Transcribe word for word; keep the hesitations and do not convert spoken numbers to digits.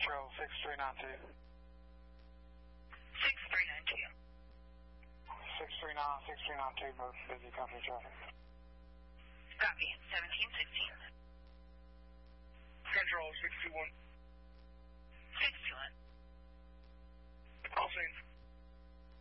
Central six three nine two. six three nine two. six three nine, six three nine two, both busy company traffic. Copy. seventeen sixteen. Central six two one.